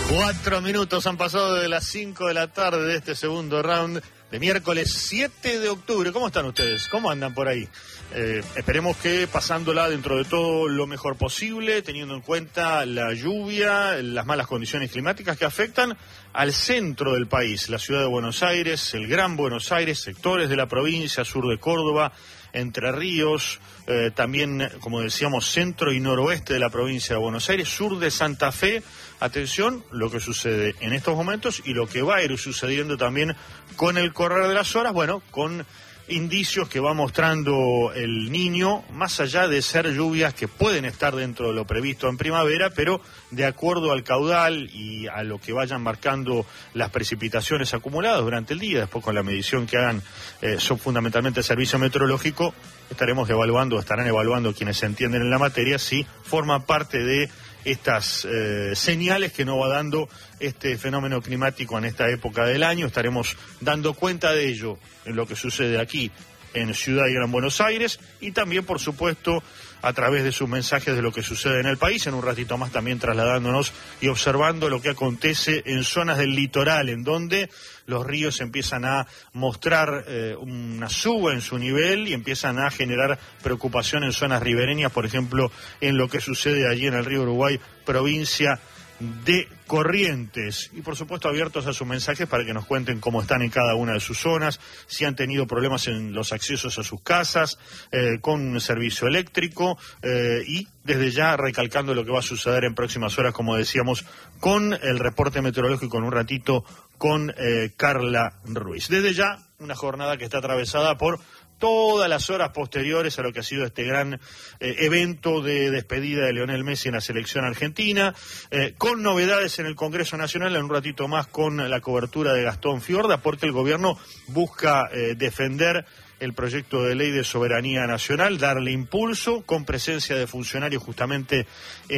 4 minutos han pasado de las 5 de la tarde de este segundo round de miércoles 7 de octubre. ¿Cómo están ustedes? ¿Cómo andan por ahí? Esperemos que pasándola dentro de todo lo mejor posible, teniendo en cuenta la lluvia, las malas condiciones climáticas que afectan al centro del país, la ciudad de Buenos Aires, el Gran Buenos Aires, sectores de la provincia, sur de Córdoba, Entre Ríos, también, como decíamos, centro y noroeste de la provincia de Buenos Aires, sur de Santa Fe. Atención, lo que sucede en estos momentos y lo que va a ir sucediendo también con el correr de las horas, bueno, con indicios que va mostrando el Niño, más allá de ser lluvias que pueden estar dentro de lo previsto en primavera, pero de acuerdo al caudal y a lo que vayan marcando las precipitaciones acumuladas durante el día, después con la medición que hagan, son fundamentalmente el servicio meteorológico, estarán evaluando quienes se entienden en la materia si forman parte de estas señales que nos va dando este fenómeno climático en esta época del año. Estaremos dando cuenta de ello en lo que sucede aquí en Ciudad y Gran Buenos Aires y también, por supuesto, a través de sus mensajes de lo que sucede en el país. En un ratito más también trasladándonos y observando lo que acontece en zonas del litoral, en donde los ríos empiezan a mostrar una suba en su nivel y empiezan a generar preocupación en zonas ribereñas, por ejemplo, en lo que sucede allí en el río Uruguay, provincia de Corrientes. Y por supuesto abiertos a sus mensajes para que nos cuenten cómo están en cada una de sus zonas, si han tenido problemas en los accesos a sus casas, con servicio eléctrico, y desde ya recalcando lo que va a suceder en próximas horas, como decíamos, con el reporte meteorológico en un ratito con Carla Ruiz. Desde ya, una jornada que está atravesada por todas las horas posteriores a lo que ha sido este gran evento de despedida de Lionel Messi en la selección argentina, con novedades en el Congreso Nacional, en un ratito más con la cobertura de Gastón Fiorda, porque el gobierno busca defender el proyecto de ley de soberanía nacional, darle impulso con presencia de funcionarios justamente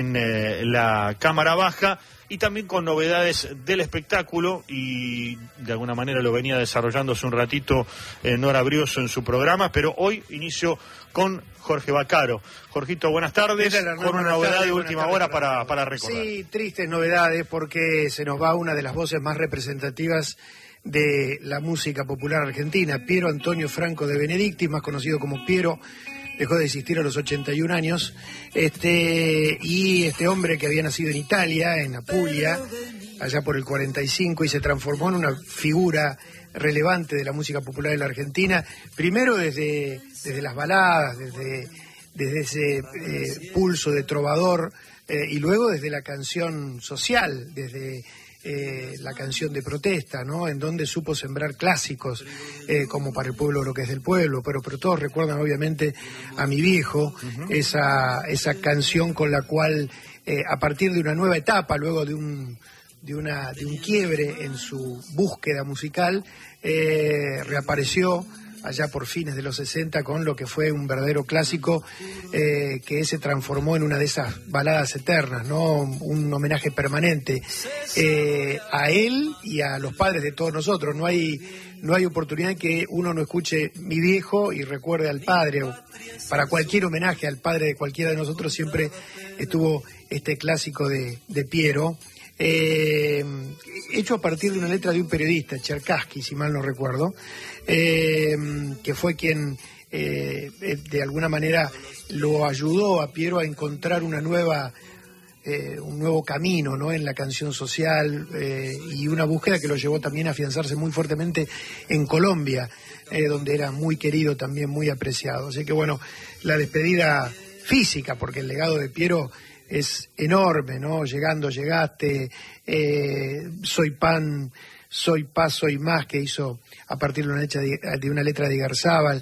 en la Cámara Baja, y también con novedades del espectáculo, y de alguna manera lo venía desarrollando hace un ratito Nora Brioso en su programa, pero hoy inicio con Jorge Vaccaro. Jorgito, buenas tardes, con una novedad de última hora para recordar. Sí, tristes novedades, porque se nos va una de las voces más representativas de la música popular argentina, Piero Antonio Franco de Benedictis, más conocido como Piero. Dejó de existir a los 81 años, y este hombre que había nacido en Italia, en Apulia, allá por el 45, y se transformó en una figura relevante de la música popular de la Argentina, primero desde las baladas, desde ese pulso de trovador, y luego desde la canción social, desde la canción de protesta, ¿no? En donde supo sembrar clásicos, como Para el pueblo lo que es del pueblo, pero todos recuerdan obviamente a Mi viejo, esa canción con la cual, a partir de una nueva etapa, luego de un quiebre en su búsqueda musical, reapareció allá por fines de los 60 con lo que fue un verdadero clásico, que se transformó en una de esas baladas eternas, ¿no? Un homenaje permanente a él y a los padres de todos nosotros. No hay oportunidad en que uno no escuche Mi viejo y recuerde al padre. Para cualquier homenaje al padre de cualquiera de nosotros siempre estuvo este clásico de Piero, hecho a partir de una letra de un periodista, Cherkassky, si mal no recuerdo, que fue quien de alguna manera lo ayudó a Piero a encontrar un nuevo camino, ¿no? En la canción social, y una búsqueda que lo llevó también a afianzarse muy fuertemente en Colombia, donde era muy querido, también muy apreciado. Así que bueno, la despedida física, porque el legado de Piero es enorme, ¿no? Llegando, llegaste, soy pan, soy paz, soy más, que hizo a partir de una letra de Igarzábal,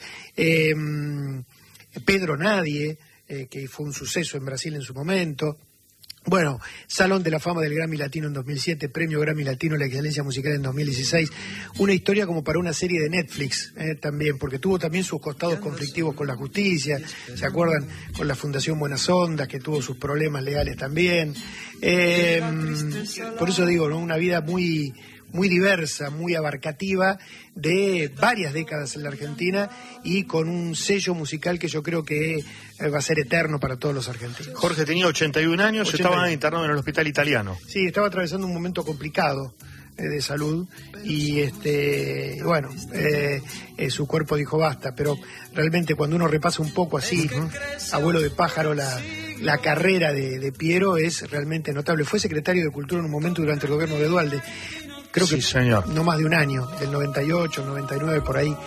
Pedro Nadie, que fue un suceso en Brasil en su momento. Bueno, Salón de la Fama del Grammy Latino en 2007, Premio Grammy Latino a la Excelencia Musical en 2016. Una historia como para una serie de Netflix, también, porque tuvo también sus costados conflictivos con la justicia, ¿se acuerdan? Con la Fundación Buenas Ondas, que tuvo sus problemas legales también. Por eso digo, ¿no? Una vida muy muy diversa, muy abarcativa, de varias décadas en la Argentina y con un sello musical que yo creo que va a ser eterno para todos los argentinos. Jorge tenía 81 años, estaba internado en el hospital italiano. Sí, estaba atravesando un momento complicado de salud y bueno, su cuerpo dijo basta, pero realmente cuando uno repasa un poco así, abuelo de pájaro, la carrera de Piero es realmente notable. Fue secretario de Cultura en un momento durante el gobierno de Duhalde, creo que señor, no más de un año, del 98, 99 por ahí.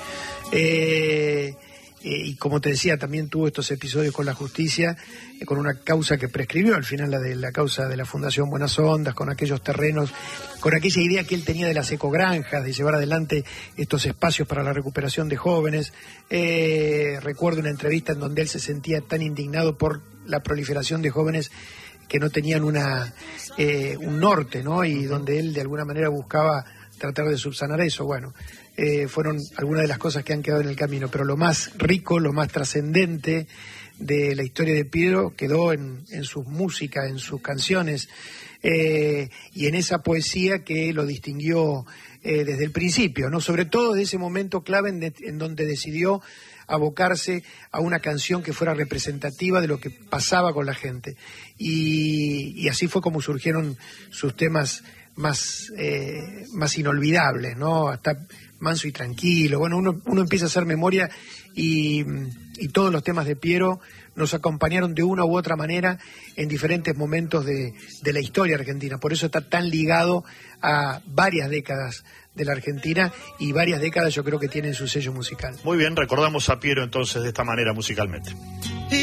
Y como te decía, también tuvo estos episodios con la justicia, con una causa que prescribió al final, la causa de la Fundación Buenas Ondas, con aquellos terrenos, con aquella idea que él tenía de las ecogranjas, de llevar adelante estos espacios para la recuperación de jóvenes. Recuerdo una entrevista en donde él se sentía tan indignado por la proliferación de jóvenes que no tenían un norte, ¿no? Y donde él de alguna manera buscaba tratar de subsanar eso. Bueno, fueron algunas de las cosas que han quedado en el camino, pero lo más rico, lo más trascendente de la historia de Piero quedó en sus músicas, en sus canciones, y en esa poesía que lo distinguió desde el principio, ¿no? Sobre todo de ese momento clave en donde decidió abocarse a una canción que fuera representativa de lo que pasaba con la gente. Y así fue como surgieron sus temas más inolvidables, ¿no? Hasta Manso y Tranquilo. Bueno, uno empieza a hacer memoria y todos los temas de Piero nos acompañaron de una u otra manera en diferentes momentos de la historia argentina. Por eso está tan ligado a varias décadas de la Argentina, y varias décadas yo creo que tienen su sello musical. Muy bien, recordamos a Piero entonces de esta manera musicalmente.